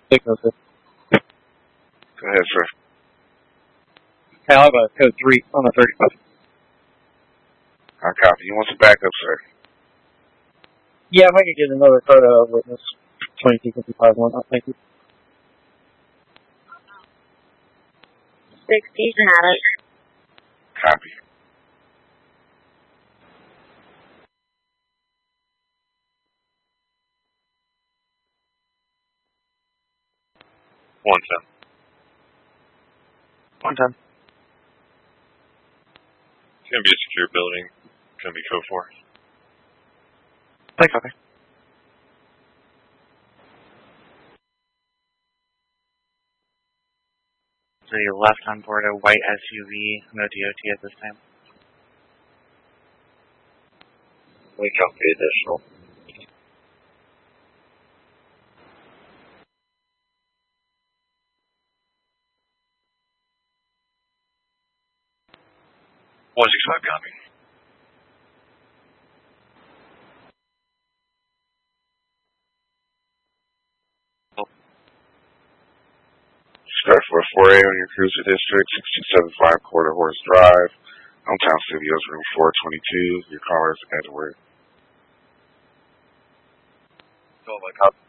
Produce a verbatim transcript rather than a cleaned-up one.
Signal, sir. Go ahead, sir. Hey, I'll have a code three on the thirty-five. I copy. You want some backup, sir? Yeah, if I could get another photo of witness twenty-two fifty-five one, oh, thank you. sixty, had it. Copy. One ten. One time. It's gonna be a secure building. It's gonna be code four. Thanks, okay. So you're left on board a white S U V, no D O T at this time. We copy additional. one six five copy. Start for four A on your cruiser district, sixty-seven five Quarter Horse Drive, Hometown Studios, room four twenty-two. Your caller is Edward. Go on, my cop.